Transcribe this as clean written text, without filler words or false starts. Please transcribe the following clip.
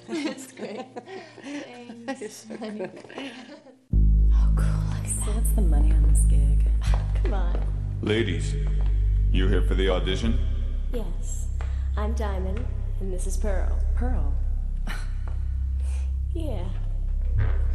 It's great. Thanks. So funny. Oh, cool. So what's the money on this gig? Come on. Ladies, you here for the audition? Yes. I'm Diamond, and this is Pearl. Pearl. Yeah.